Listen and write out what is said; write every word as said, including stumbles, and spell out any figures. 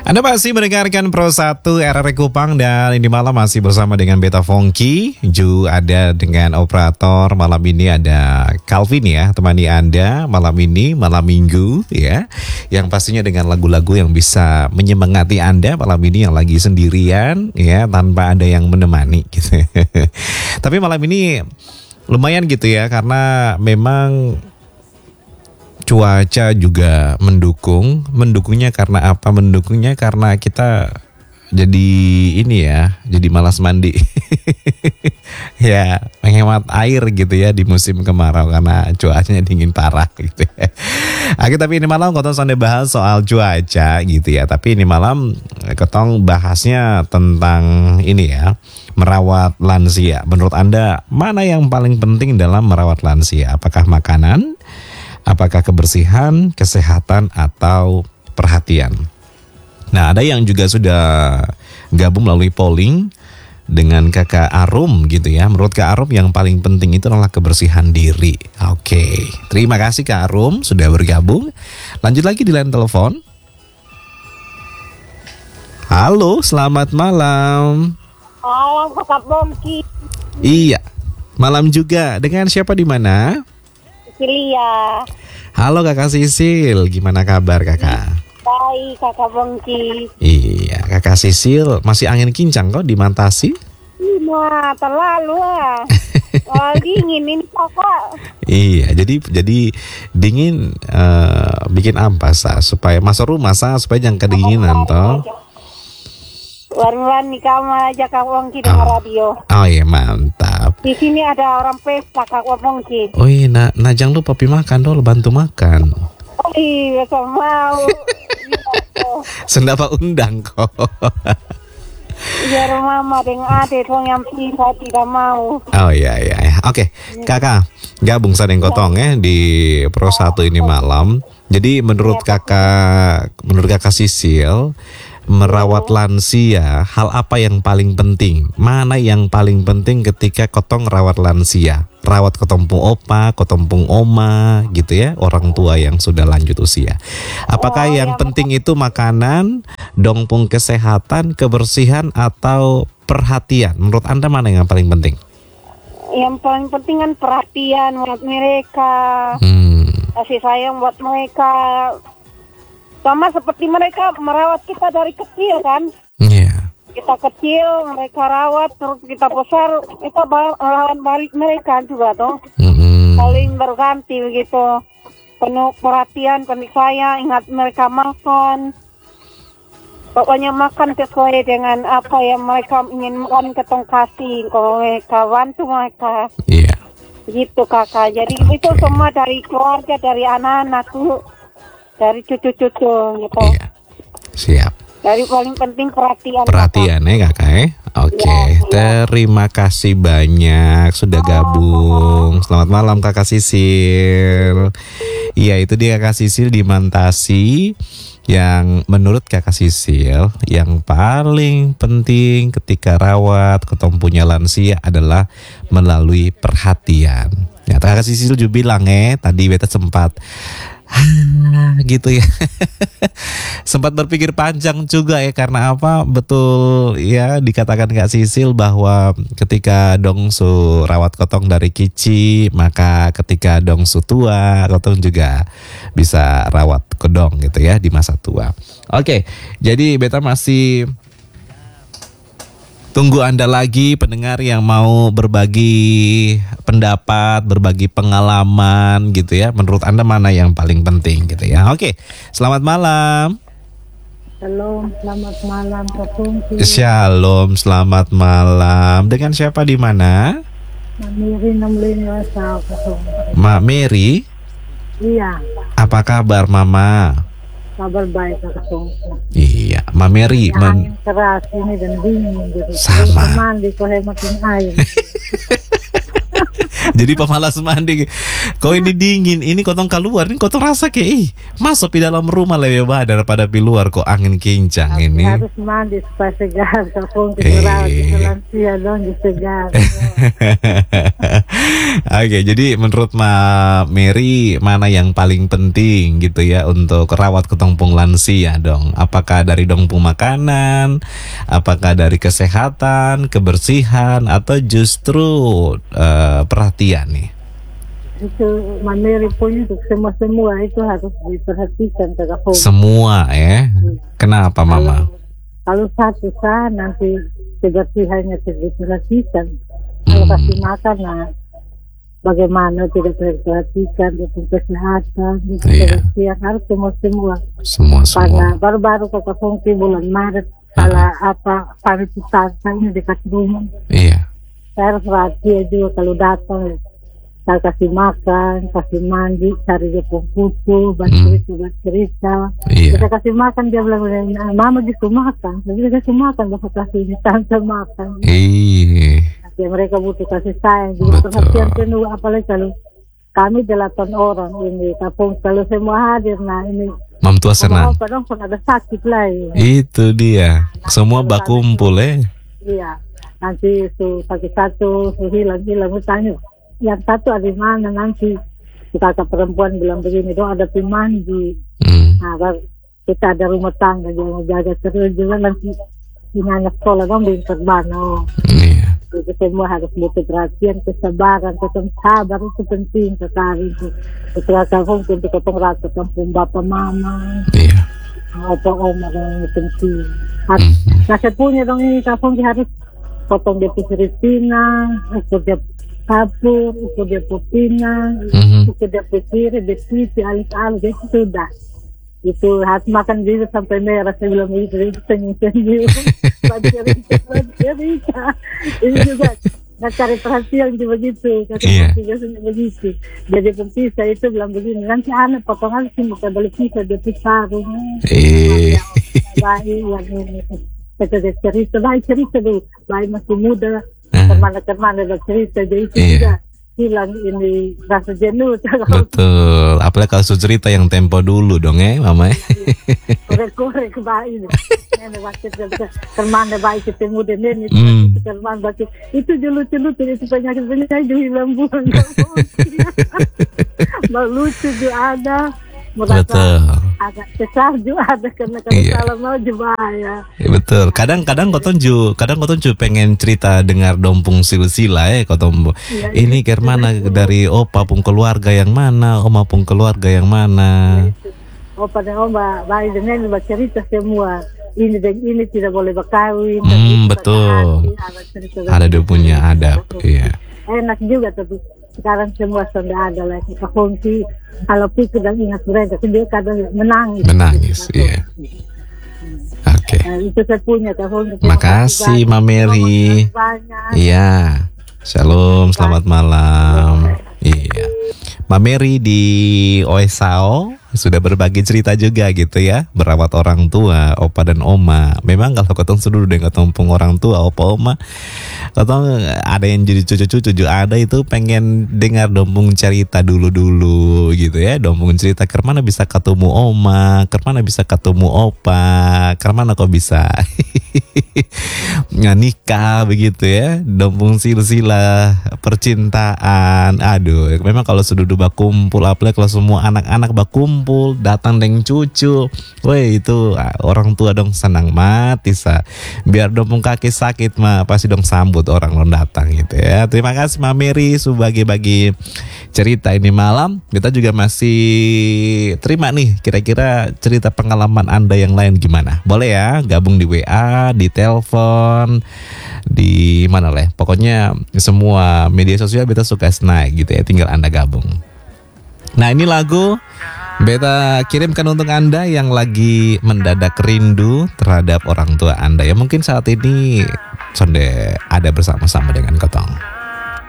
Anda masih mendengarkan Pro satu R R Kupang dan ini malam masih bersama dengan Beta Fongki. Ju ada dengan operator. Malam ini ada Calvin ya, temani Anda malam ini, malam minggu ya. Yang pastinya dengan lagu-lagu yang bisa menyemangati Anda malam ini yang lagi sendirian ya, tanpa ada yang menemani gitu. Tapi malam ini lumayan gitu ya, karena memang cuaca juga mendukung. Mendukungnya karena apa? Mendukungnya karena kita jadi ini ya, jadi malas mandi. Ya, menghemat air gitu ya di musim kemarau karena cuacanya dingin parah gitu ya. Oke, tapi ini malam Kotong Sonde bahas soal cuaca gitu ya. Tapi ini malam Kotong bahasnya tentang ini ya, merawat lansia. Menurut Anda mana yang paling penting dalam merawat lansia? Apakah makanan? Apakah kebersihan, kesehatan, atau perhatian? Nah, ada yang juga sudah gabung melalui polling dengan Kakak Arum gitu ya. Menurut Kak Arum yang paling penting itu adalah kebersihan diri. Oke, terima kasih Kak Arum sudah bergabung. Lanjut lagi di line telepon. Halo, selamat malam. Malam Kakak Bongki. Iya, malam juga. Dengan siapa di mana? Silia. Halo Kakak Sisil, gimana kabar Kakak? Baik Kakak Bongki. Iya, Kakak Sisil masih angin kincang kok di Mantasi? Nah, terlalu lah. Wah, dingin ini Kakak. Iya, jadi jadi dingin uh, bikin ampas ah, supaya masuk rumah sah, supaya jangan kedinginan toh. Warna-warni kamar aja Kak Bongki dengan Oh. radio. Oh iya, mantap. Di sini ada orang pesta Kak Bongki. Oh iya, nah, nah jangan lupa pi makan dong, bantu makan. Oh iya, saya mau. Sendapa undang kok. Biar mama dengan adik dong yang bisa tidak mau. Oh iya iya, iya. Oke, Kakak gabung sadeng kotong ya di Pro satu ini malam. Jadi menurut Kakak, menurut Kakak Sisil, merawat lansia, hal apa yang paling penting? Mana yang paling penting ketika kotong rawat lansia? Rawat kotompung opa, kotompung oma gitu ya, orang tua yang sudah lanjut usia. Apakah yang penting itu makanan, dongpung kesehatan, kebersihan, atau perhatian? Menurut Anda mana yang paling penting? Yang paling penting kan perhatian buat mereka. Hmm. Kasih sayang buat mereka. Sama seperti mereka merawat kita dari kecil kan. Iya. Yeah. Kita kecil, mereka rawat, terus kita besar, kita lawan balik mereka juga toh. Mm-hmm. Saling berganti begitu. Penuh perhatian, penuh sayang, ingat mereka makan. Pokoknya makan sesuai dengan apa yang mereka ingin makan, ketong kasih. Kalau mereka bantu mereka. Iya. Yeah. Gitu Kakak. Jadi okay. Itu semua dari keluarga, dari anak-anak tuh. Dari cucu-cucu gitu. Iya, siap. Dari paling penting perhatian. Perhatian ya Kakak ya. Oke, okay. Ya, ya. Terima kasih banyak sudah gabung. Selamat malam Kakak Sisil. Iya, itu dia Kakak Sisil di Mantasi. Yang menurut Kakak Sisil yang paling penting ketika rawat ketemu punya lansia adalah melalui perhatian. Ya, Kakak Sisil juga bilang ya, tadi beta sempat gitu ya. Sempat berpikir panjang juga ya, karena apa? Betul ya dikatakan Kak Sisil bahwa ketika dongsu rawat kotong dari kici, maka ketika dongsu tua kotong juga bisa rawat kodong gitu ya di masa tua. Oke, jadi beta masih tunggu Anda lagi pendengar yang mau berbagi pendapat, berbagi pengalaman gitu ya. Menurut Anda mana yang paling penting gitu ya. Oke, selamat malam. Shalom, selamat malam Pak Bongki. Shalom, selamat malam. Dengan siapa di mana? Mak Mary enam puluh lima Pak Bongki. Mak Mary? Iya. Apa kabar Mama? Kabar baik Pak Bongki. Iya, Mak Mary. Ya, Men- angin keras ini dan dingin gitu. Sama. Mandi kok makin air. Jadi pemalas mandi. Kau ini dingin, ini kotong keluar, ini kotong rasa kayak ih, masuk di dalam rumah lebih baik daripada di luar kok angin kencang ini. Harus mandi supaya segar, kalau Eh. kita lansia dong segar. Oke, jadi menurut Ma Mary mana yang paling penting gitu ya untuk rawat ketongpung lansia dong? Apakah dari dongpung makanan, apakah dari kesehatan, kebersihan, atau justru eh, perhatian nih? Itu mandiri punya untuk semua-semua itu harus diperhatikan kakak. Semua ya. Kenapa Mama? Kalau satu sah nanti kebersihannya tidak diperhatikan. Kalau Hmm. kasih makan, nah bagaimana tidak diperhatikan untuk kesehatan, untuk Iya. kebersihan harus semua-semua. Semua Karena semua. baru-baru kakak fungsi bulan Maret, kalau apa pariwisata ini dekat rumah, Iya. saya harus perhatian juga kalau datang. Saya kasih makan, kasih mandi, cari dia pupu, baca Hmm. cerita, baca cerita. Iya. Kita kasih makan, dia bilang, nah, mama gitu makan. Jadi kita kasih makan, bapak kasih tante makan. Ih. Ya, mereka butuh kasih sayang, juga Betul. perhatian penuh. Apalagi kalau kami delapan orang ini, kapung kalau semua hadir, nah ini Mam tua senang. apa dong, ada sakit lah. Ya. Itu dia. Semua bakumpul eh. Iya, nanti su pakai satu, su hilang-hilang, tanya. Yang satu ada di mana nanti si kakak perempuan bilang begini dong, ada pemandi. Hmm. Nah, baru kita ada rumah tangga jangan jaga terus juga nanti ini anak sekolah dong di terbang. Oh, Iya. itu semua harus butuh perhatian, kesabaran, ketemu sabar itu penting sekali itu. Itu kakak pun untuk ketemu rasa kampung bapak mama, Iya. opa oma yang penting. Harus Hmm. nah saya punya dong ini kampung harus potong dia pisiritina, ukur dia kapur, ukur dia pupina, Mhm. ukur dia pisiri, besisi, alis-alis, itu sudah. Itu harus makan juga sampai merah, saya bilang begitu, itu senyum-senyum. Baca-baca, baca-baca. Ini juga nggak cari perhatian juga begitu, Iya. kakak biasanya begitu. Jadi pempisah itu bilang begini, nanti anak potongan sih bukan beli pisah, dia pisah. Eh. Baik, yang ini. Kita dia cerita, baik cerita dulu. Baik masih muda, Ah. kemana-kemana dia cerita. Jadi itu Iya. juga hilang ini rasa jenuh. Betul. Apalagi kalau su cerita yang tempo dulu dong ya, Mama. Korek-korek baik. Nenek waktu itu kemana baik ketemu dan nenek. Hmm. Kemana baik. Itu dulu lucu itu penyakit-penyakit juga hilang buang. Lucu juga ada. Merasa Betul. agak kesal juga ada karena kalau Iya. salah mau jebaya. Ya, betul. Kadang-kadang kotong ju, kadang kotong ju pengen cerita dengar dompung silsila ya kotong. Iya, Ini ke mana dari opa pun keluarga yang mana, oma pun keluarga yang mana. Opa dan oma baik dan nenek bercerita semua. Ini dan ini tidak boleh berkawin. Hmm, dan itu betul. berkawin, ada cerita Ada dia begitu. punya adab. Iya. Enak juga tapi sekarang semua sudah ada lagi. Kafungsi kalau pikir dan ingat mereka, dia kadang menangis. Menangis, iya. Oke. Nah, itu saya punya kafungsi. Makasih, Ma Mary. Banyak. Iya. Shalom, selamat malam. Iya. Ma Mary di Oesao sudah berbagi cerita juga gitu ya, merawat orang tua, opa dan oma. Memang kalau ketong seluruh dengan ketempung orang tua, opa oma, ketong ada yang jadi cucu-cucu, ada itu pengen dengar dompung cerita dulu-dulu gitu ya, dompung cerita kemana bisa ketemu oma, kemana bisa ketemu opa, kemana kok bisa nggak nikah begitu ya, dompung silsilah percintaan. Aduh, memang kalau sudah bakumpul, apalagi kalau semua anak-anak bakumpul datang dengan cucu, woi itu orang tua dong senang mati sa. Biar dompung kaki sakit mah pasti dong sambut orang yang datang gitu ya. Terima kasih Ma Mary sudah bagi-bagi cerita ini malam. Kita juga masih terima nih kira-kira cerita pengalaman Anda yang lain gimana. Boleh ya gabung di W A, di telepon, di mana lah. Pokoknya semua media sosial beta suka snack gitu ya. Tinggal Anda gabung. Nah ini lagu beta kirimkan untuk Anda yang lagi mendadak rindu terhadap orang tua Anda ya. Mungkin saat ini sonde ada bersama-sama dengan Kotong.